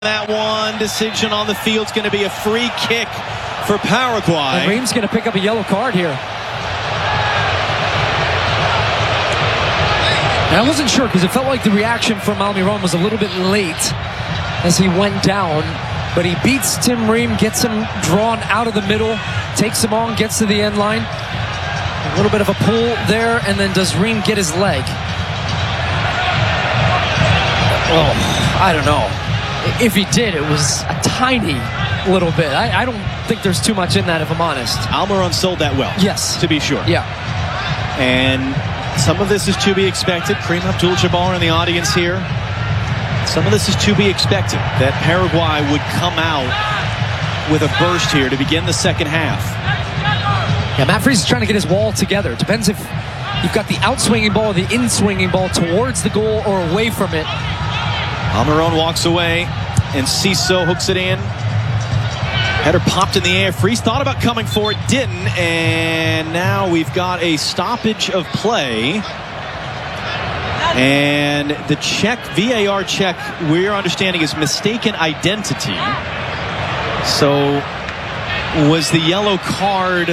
That one decision on the field is going to be a free kick for Paraguay. And Ream's going to pick up a yellow card here. And I wasn't sure because it felt like the reaction from Almiron was a little bit late as he went down. But he beats Tim Ream, gets him drawn out of the middle, takes him on, gets to the end line. A little bit of a pull there, and then does Ream get his leg? Oh, I don't know. If he did, it was a tiny little bit. I don't think there's too much in that, if I'm honest. Almiron sold that well. Yes. To be sure. Yeah. And some of this is to be expected. Kareem Abdul-Jabbar in the audience here. Some of this is to be expected, that Paraguay would come out with a burst here to begin the second half. Yeah, Matt Freese is trying to get his wall together. Depends if you've got the outswinging ball or the in-swinging ball towards the goal or away from it. Almiron walks away, and Ciso hooks it in. Header popped in the air. Freese thought about coming for it, didn't, and now we've got a stoppage of play. And the check, VAR check, we're understanding is mistaken identity. So was the yellow card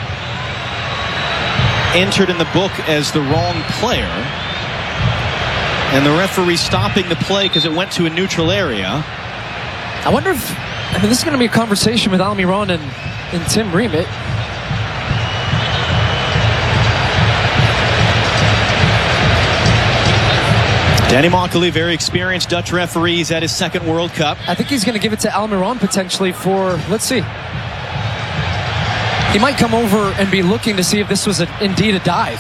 entered in the book as the wrong player? And the referee stopping the play because it went to a neutral area. I wonder if, this is going to be a conversation with Almiron and Tim Ream. Danny Moncali, very experienced Dutch referee. He's at his second World Cup. I think he's going to give it to Almiron potentially for, let's see. He might come over and be looking to see if this was indeed a dive.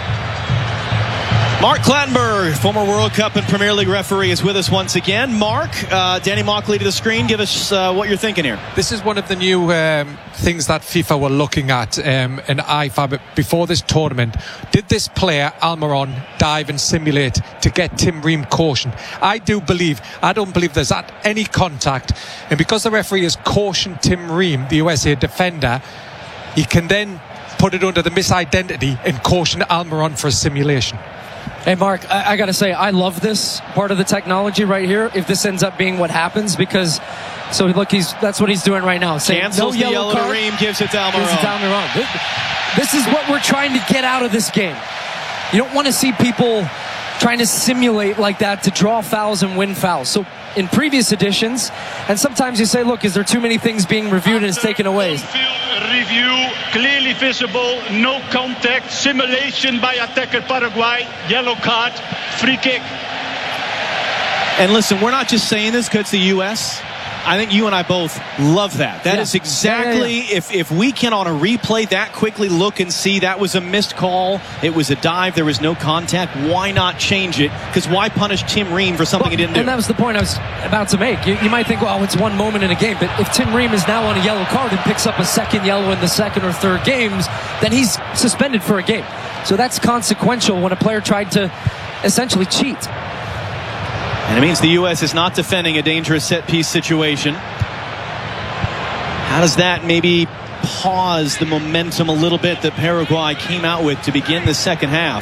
Mark Clattenburg, former World Cup and Premier League referee, is with us once again. Mark, Danny Moncali to the screen. Give us what you're thinking here. This is one of the new things that FIFA were looking at and IFAB before this tournament. Did this player, Almiron, dive and simulate to get Tim Ream cautioned? I don't believe there's any contact. And because the referee has cautioned Tim Ream, the USA defender, he can then put it under the misidentity and caution Almiron for a simulation. Hey, Mark, I got to say, I love this part of the technology right here, if this ends up being what happens, because, so look, that's what he's doing right now. Saying, cancels no the yellow card, to Ream, gives it to Almiron. Gives it to Almiron. This is what we're trying to get out of this game. You don't want to see people trying to simulate like that to draw fouls and win fouls. So in previous editions, and sometimes you say, look, is there too many things being reviewed and it's taken away? Review, clearly visible, no contact, simulation by attacker Paraguay, yellow card, free kick. And listen, we're not just saying this because it's the U.S. I think you and I both love that. That is exactly, if we can on a replay that quickly look and see that was a missed call, it was a dive, there was no contact, why not change it? Because why punish Tim Ream for something he didn't do? And that was the point I was about to make. You might think, well, it's one moment in a game, but if Tim Ream is now on a yellow card and picks up a second yellow in the second or third games, then he's suspended for a game. So that's consequential when a player tried to essentially cheat. And it means the U.S. is not defending a dangerous set-piece situation. How does that maybe pause the momentum a little bit that Paraguay came out with to begin the second half?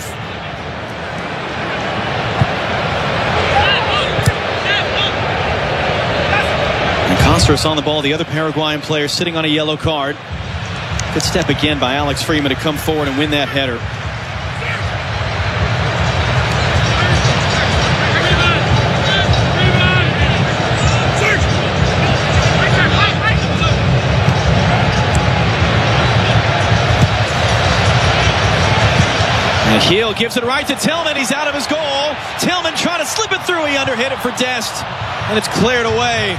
And Castros on the ball, the other Paraguayan player sitting on a yellow card. Good step again by Alex Freeman to come forward and win that header. And Heel gives it right to Tillman. He's out of his goal. Tillman trying to slip it through. He underhit it for Dest. And it's cleared away.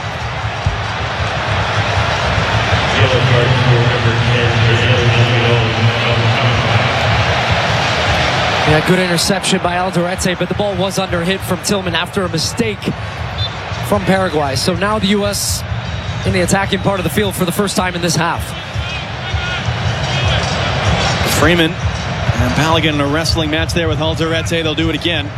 Yeah, good interception by Alderete, but the ball was underhit from Tillman after a mistake from Paraguay. So now the U.S. in the attacking part of the field for the first time in this half. Freeman and Balogun in a wrestling match there with Alderete. They'll do it again.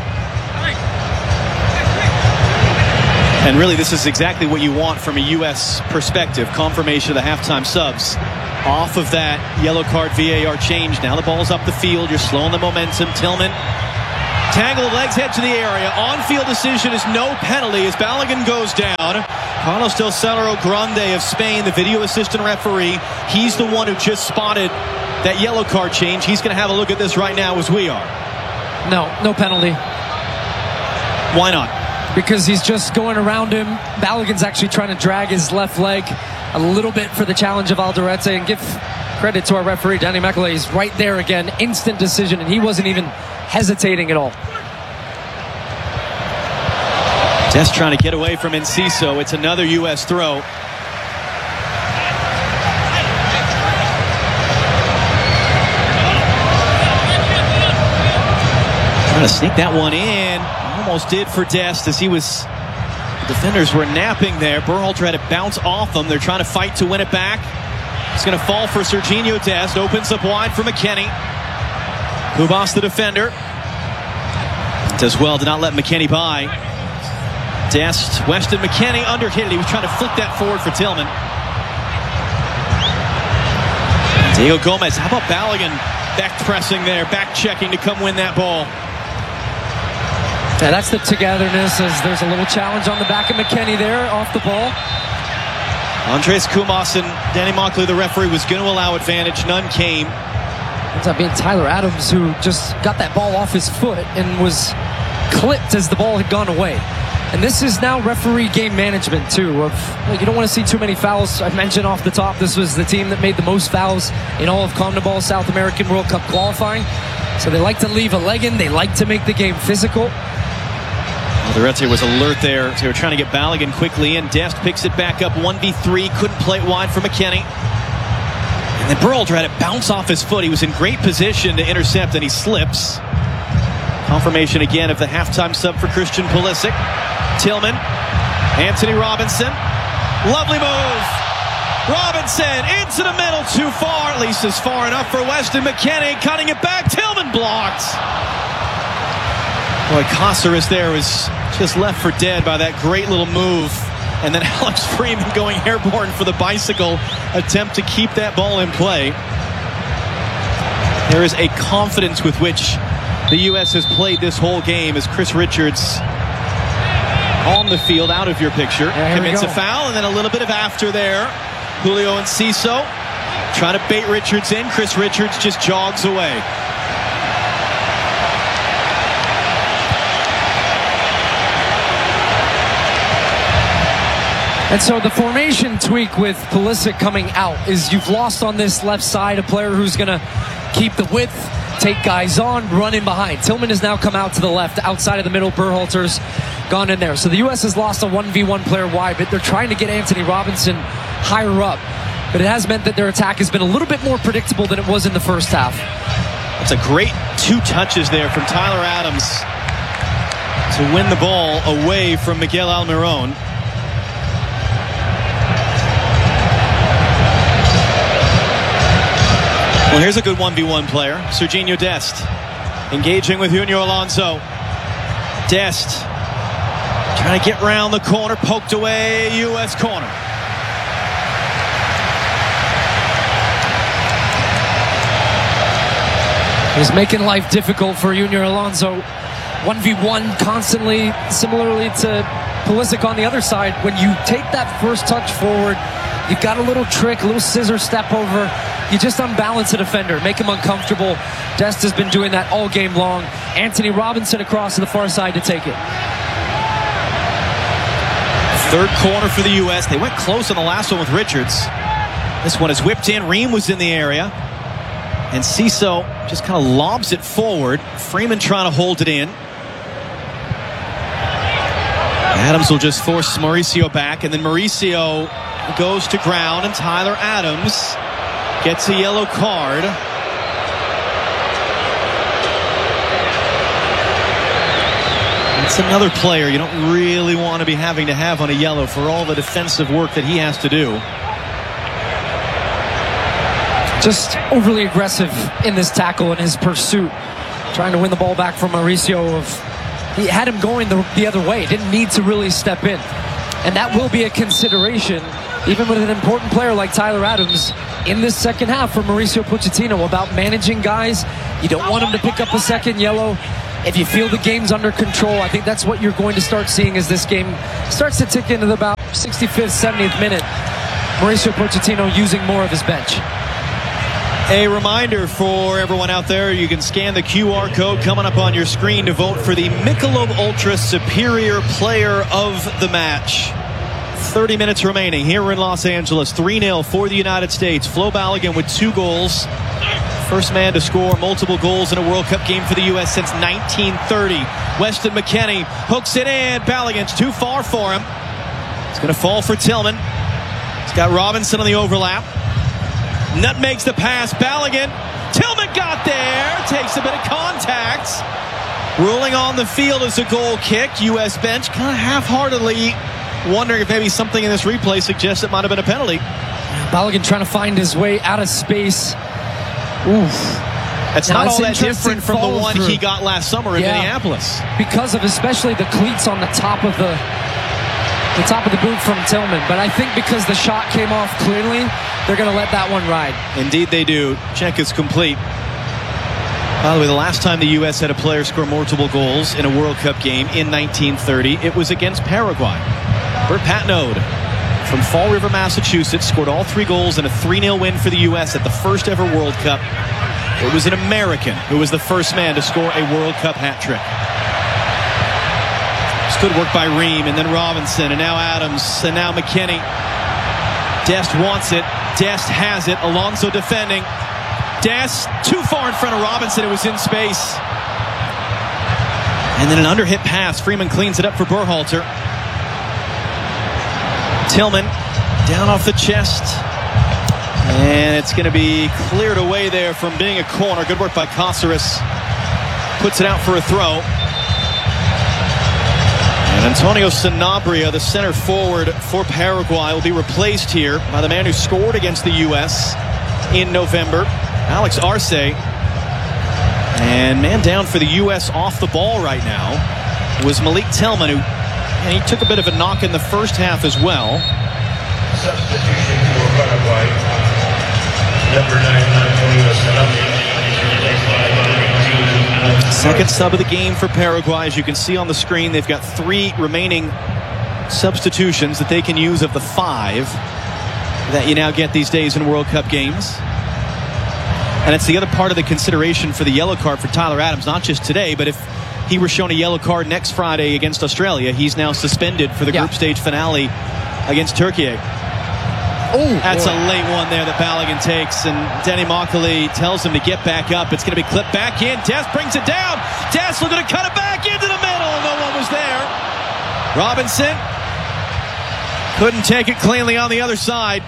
And really, this is exactly what you want from a U.S. perspective. Confirmation of the halftime subs. Off of that yellow card VAR change. Now the ball's up the field. You're slowing the momentum. Tillman Tangled legs head to the area. On-field decision is no penalty as Balogun goes down. Carlos del Cerro Grande of Spain, the video assistant referee, he's the one who just spotted that yellow card change. He's going to have a look at this right now as we are. No penalty. Why not? Because he's just going around him. Balogun's actually trying to drag his left leg a little bit for the challenge of Alderete. And give credit to our referee, Danny McAuley. He's right there again. Instant decision, and he wasn't even hesitating at all. Dest trying to get away from Enciso. It's another U.S. throw. Trying to sneak that one in. Almost did for Dest as the defenders were napping there. Berhalter had to bounce off them. They're trying to fight to win it back. It's going to fall for Serginho Dest. Opens up wide for McKennie. Kubas, the defender. Does well to not let McKennie by. Dest, Weston McKennie underhit. He was trying to flick that forward for Tillman. Diego Gomez. How about Balogun back pressing there, back checking to come win that ball. Yeah, that's the togetherness as there's a little challenge on the back of McKennie there off the ball. Andres Kumas and Danny Mockley, the referee, was going to allow advantage. None came. Ends up being Tyler Adams who just got that ball off his foot and was clipped as the ball had gone away. And this is now referee game management too. You don't want to see too many fouls. I mentioned off the top, this was the team that made the most fouls in all of CONMEBOL South American World Cup qualifying. So they like to leave a leg in. They like to make the game physical. Alderete was alert there. So they were trying to get Balogun quickly in. Dest picks it back up 1v3. Couldn't play it wide for McKennie. And then Berhalter had it bounce off his foot. He was in great position to intercept, and he slips. Confirmation again of the halftime sub for Christian Pulisic. Tillman, Anthony Robinson. Lovely move. Robinson into the middle, too far. At least is far enough for Weston McKennie. Cutting it back. Tillman blocked. Boy, Cáceres there was just left for dead by that great little move. And then Alex Freeman going airborne for the bicycle attempt to keep that ball in play. There is a confidence with which the U.S. has played this whole game as Chris Richards on the field, out of your picture. Commits a foul, and then a little bit of after there. Julio Enciso trying to bait Richards in. Chris Richards just jogs away. And so the formation tweak with Pulisic coming out is you've lost on this left side a player who's going to keep the width, take guys on, run in behind. Tillman has now come out to the left, outside of the middle. Berhalter's gone in there. So the U.S. has lost a 1v1 player wide, but they're trying to get Anthony Robinson higher up. But it has meant that their attack has been a little bit more predictable than it was in the first half. It's a great 2 touches there from Tyler Adams to win the ball away from Miguel Almiron. Well, here's a good 1v1 player. Serginho Dest engaging with Junior Alonso. Dest trying to get round the corner, poked away, U.S. corner. He's making life difficult for Junior Alonso. 1v1 constantly, similarly to Pulisic on the other side. When you take that first touch forward, you've got a little trick, a little scissor step over. You just unbalance a defender, make him uncomfortable. Dest has been doing that all game long. Anthony Robinson across to the far side to take it. Third corner for the U.S. They went close on the last one with Richards. This one is whipped in. Ream was in the area. And Ciso just kind of lobs it forward. Freeman trying to hold it in. Adams will just force Mauricio back. And then Mauricio goes to ground. And Tyler Adams gets a yellow card. It's another player you don't really want to be having to have on a yellow for all the defensive work that he has to do. Just overly aggressive in this tackle and his pursuit, trying to win the ball back from Mauricio. He had him going the other way, didn't need to really step in. And that will be a consideration, even with an important player like Tyler Adams, in this second half for Mauricio Pochettino, about managing guys. You don't want him to pick up a second yellow. if you feel the game's under control, I think that's what you're going to start seeing as this game starts to tick into the about 65th, 70th minute. Mauricio Pochettino using more of his bench. A reminder for everyone out there, you can scan the QR code coming up on your screen to vote for the Michelob Ultra Superior Player of the Match. 30 minutes remaining here in Los Angeles. 3-0 for the United States. Flo Balogun with 2 goals. First man to score multiple goals in a World Cup game for the U.S. since 1930. Weston McKennie hooks it in. Balogun's too far for him. It's going to fall for Tillman. He's got Robinson on the overlap. Nutmegs the pass. Balogun. Tillman got there. Takes a bit of contact. Ruling on the field as a goal kick. U.S. bench kind of half-heartedly wondering if maybe something in this replay suggests it might have been a penalty. Balogun trying to find his way out of space. Oof. That's not all that different from the one he got last summer in Minneapolis. Because of especially the cleats on the top of the boot from Tillman. But I think because the shot came off cleanly, they're going to let that one ride. Indeed they do. Check is complete. By the way, the last time the U.S. had a player score multiple goals in a World Cup game in 1930, it was against Paraguay. Bert Patnaud from Fall River, Massachusetts, scored all 3 goals in a 3-0 win for the U.S. at the first ever World Cup. It was an American who was the first man to score a World Cup hat trick. It's good work by Ream, and then Robinson, and now Adams, and now McKennie. Dest wants it. Dest has it. Alonso defending. Dest too far in front of Robinson. It was in space. And then an underhit pass. Freeman cleans it up for Berhalter. Tillman down off the chest. And it's going to be cleared away there from being a corner. Good work by Cáceres. Puts it out for a throw. And Antonio Sanabria, the center forward for Paraguay, will be replaced here by the man who scored against the U.S. in November, Alex Arce. And man down for the U.S. off the ball right now was Malik Tillman, and he took a bit of a knock in the first half as well. Substitution for Paraguay. Number 9, Antonio Sanabria. Second sub of the game for Paraguay. As you can see on the screen, they've got 3 remaining substitutions that they can use of the 5 that you now get these days in World Cup games. And it's the other part of the consideration for the yellow card for Tyler Adams, not just today, but if he were shown a yellow card next Friday against Australia, he's now suspended for the group stage finale against Turkey. That's a late one there that Balogun takes, and Denny Makali tells him to get back up. It's going to be clipped back in. Dest brings it down. Dest looking to cut it back into the middle. No one was there. Robinson couldn't take it cleanly on the other side.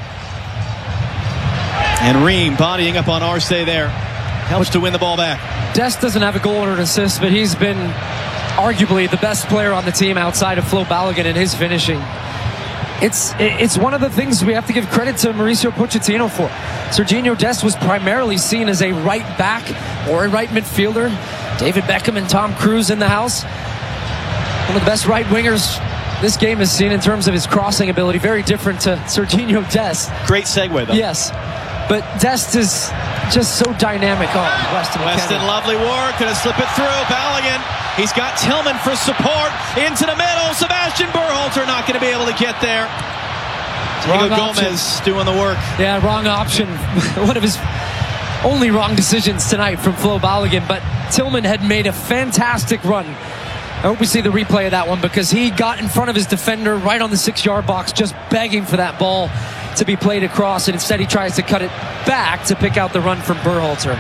And Ream bodying up on Arce there. Helps to win the ball back. Dest doesn't have a goal or an assist, but he's been arguably the best player on the team outside of Flo Balogun in his finishing. It's one of the things we have to give credit to Mauricio Pochettino for. Sergiño Dest was primarily seen as a right back or a right midfielder. David Beckham and Tom Cruise in the house. One of the best right wingers this game has seen in terms of his crossing ability. Very different to Sergiño Dest. Great segue, though. Yes. But Dest is just so dynamic. Weston, lovely work. Gonna slip it through. Balogun. He's got Tillman for support. Into the middle. Sebastian Berhalter not going to be able to get there. Diego Gomez doing the work. Yeah, wrong option. One of his only wrong decisions tonight from Flo Balogun. But Tillman had made a fantastic run. I hope we see the replay of that one, because he got in front of his defender right on the 6-yard box, just begging for that ball to be played across, and instead he tries to cut it back to pick out the run from Berhalter.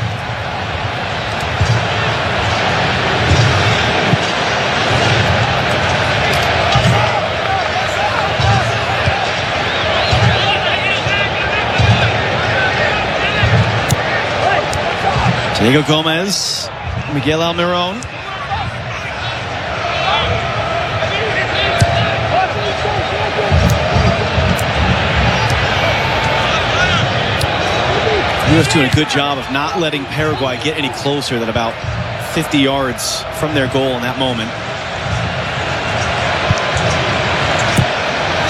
Diego Gomez, Miguel Almiron. The U.S. doing a good job of not letting Paraguay get any closer than about 50 yards from their goal in that moment.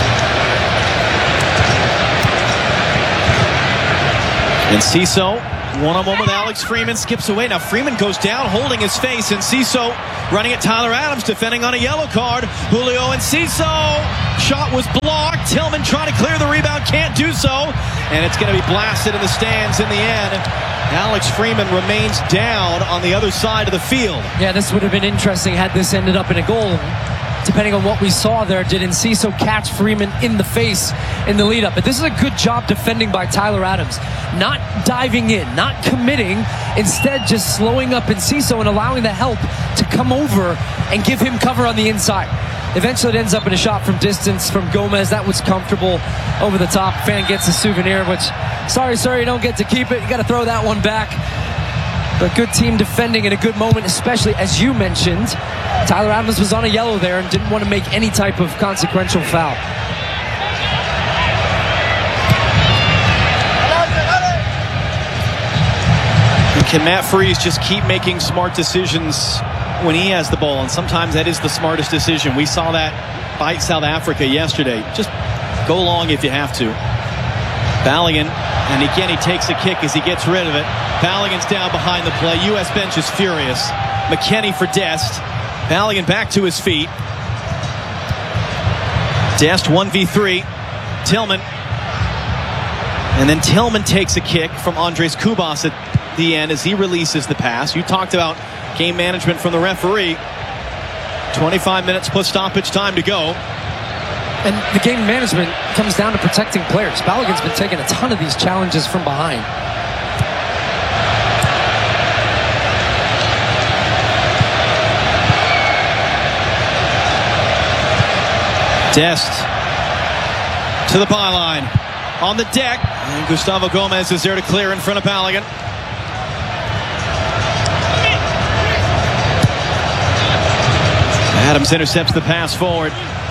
Enciso One-on-one with Alex Freeman, skips away. Now Freeman goes down, holding his face, and Ciso running at Tyler Adams, defending on a yellow card. Julio Enciso, shot was blocked. Tillman trying to clear the rebound, can't do so, and it's going to be blasted in the stands in the end. Alex Freeman remains down on the other side of the field. Yeah, this would have been interesting had this ended up in a goal. Depending on what we saw there, did Enciso catch Freeman in the face in the lead-up? But this is a good job defending by Tyler Adams. Not diving in, not committing, instead just slowing up Enciso and allowing the help to come over and give him cover on the inside. Eventually it ends up in a shot from distance from Gomez. That was comfortable over the top. Fan gets a souvenir, which, sorry, sir, you don't get to keep it. You got to throw that one back. But good team defending in a good moment, especially as you mentioned. Tyler Adams was on a yellow there and didn't want to make any type of consequential foul. Can Matt Freese just keep making smart decisions when he has the ball? And sometimes that is the smartest decision. We saw that by South Africa yesterday. Just go long if you have to. Balogun, and again he takes a kick as he gets rid of it. Balogun's down behind the play. U.S. bench is furious. McKennie for Dest. Balogun back to his feet. Dest 1v3. Tillman. And then Tillman takes a kick from Andres Kubas at the end as he releases the pass. You talked about game management from the referee. 25 minutes plus stoppage time to go. And the game management comes down to protecting players. Balogun's been taking a ton of these challenges from behind. Dest to the byline. On the deck. And Gustavo Gomez is there to clear in front of Balogun. Adams intercepts the pass forward.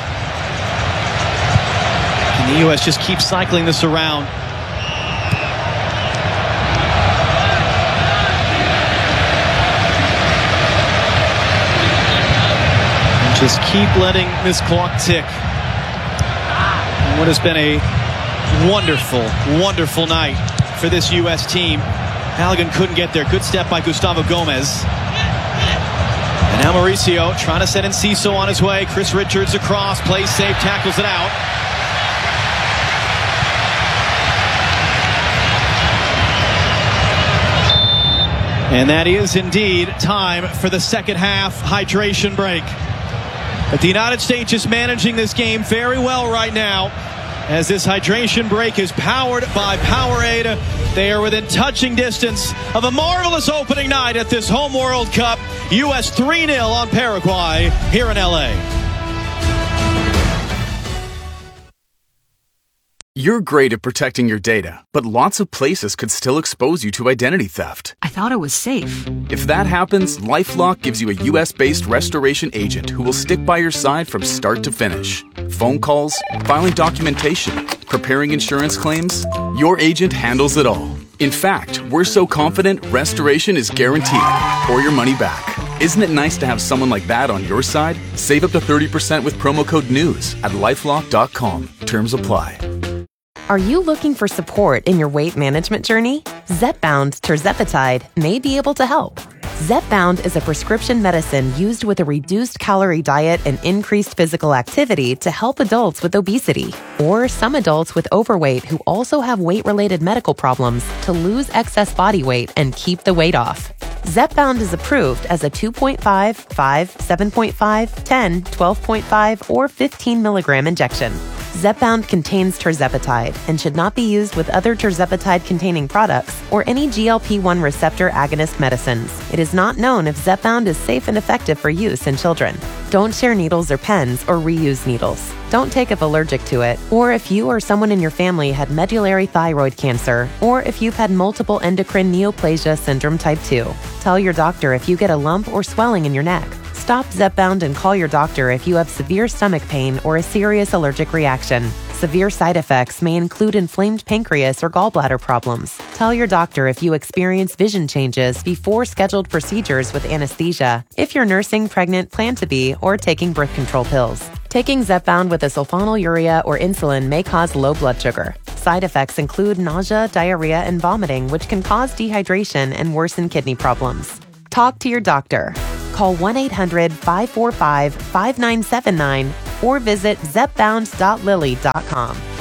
And the U.S. just keeps cycling this around. And just keep letting this clock tick. And what has been a wonderful, wonderful night for this U.S. team. Balogun couldn't get there. Good step by Gustavo Gomez. And now Mauricio trying to send Enciso on his way. Chris Richards across, plays safe, tackles it out. And that is indeed time for the second half hydration break. But the United States is managing this game very well right now, as this hydration break is powered by Powerade. They are within touching distance of a marvelous opening night at this home World Cup. U.S. 3-0 on Paraguay here in L.A. You're great at protecting your data, but lots of places could still expose you to identity theft. I thought it was safe. If that happens, LifeLock gives you a U.S.-based restoration agent who will stick by your side from start to finish. Phone calls, filing documentation, preparing insurance claims, your agent handles it all. In fact, we're so confident restoration is guaranteed or your money back. Isn't it nice to have someone like that on your side? Save up to 30% with promo code NEWS at LifeLock.com. Terms apply. Are you looking for support in your weight management journey? Zepbound tirzepatide may be able to help. Zepbound is a prescription medicine used with a reduced calorie diet and increased physical activity to help adults with obesity or some adults with overweight who also have weight-related medical problems to lose excess body weight and keep the weight off. Zepbound is approved as a 2.5, 5, 7.5, 10, 12.5, or 15 milligram injection. Zepbound contains tirzepatide and should not be used with other tirzepatide-containing products or any GLP-1 receptor agonist medicines. It is not known if Zepbound is safe and effective for use in children. Don't share needles or pens or reuse needles. Don't take if allergic to it, or if you or someone in your family had medullary thyroid cancer, or if you've had multiple endocrine neoplasia syndrome type 2. Tell your doctor if you get a lump or swelling in your neck. Stop Zepbound and call your doctor if you have severe stomach pain or a serious allergic reaction. Severe side effects may include inflamed pancreas or gallbladder problems. Tell your doctor if you experience vision changes before scheduled procedures with anesthesia, if you're nursing, pregnant, plan to be, or taking birth control pills. Taking Zepbound with a sulfonylurea or insulin may cause low blood sugar. Side effects include nausea, diarrhea, and vomiting, which can cause dehydration and worsen kidney problems. Talk to your doctor. Call 1-800-545-5979 or visit zepbound.lilly.com.